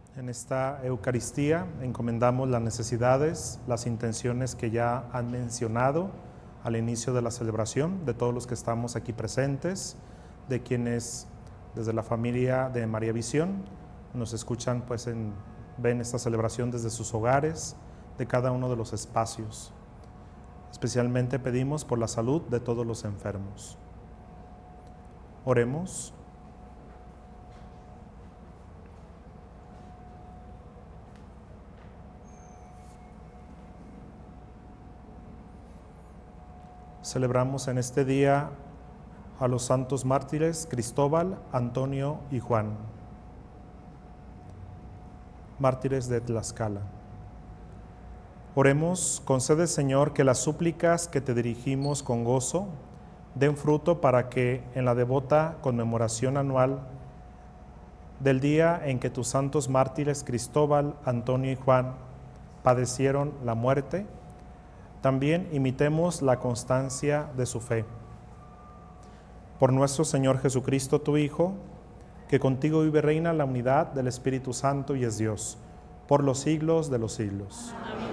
En esta Eucaristía encomendamos las necesidades, las intenciones que ya han mencionado al inicio de la celebración, de todos los que estamos aquí presentes, de quienes desde la familia de María Visión nos escuchan, ven esta celebración desde sus hogares, de cada uno de los espacios. Especialmente pedimos por la salud de todos los enfermos. Oremos. Celebramos en este día a los santos mártires Cristóbal, Antonio y Juan, mártires de Tlaxcala. Oremos, concede, Señor, que las súplicas que te dirigimos con gozo den fruto para que en la devota conmemoración anual del día en que tus santos mártires Cristóbal, Antonio y Juan padecieron la muerte, también imitemos la constancia de su fe. Por nuestro Señor Jesucristo, tu Hijo, que contigo vive y reina en la unidad del Espíritu Santo y es Dios, por los siglos de los siglos. Amén.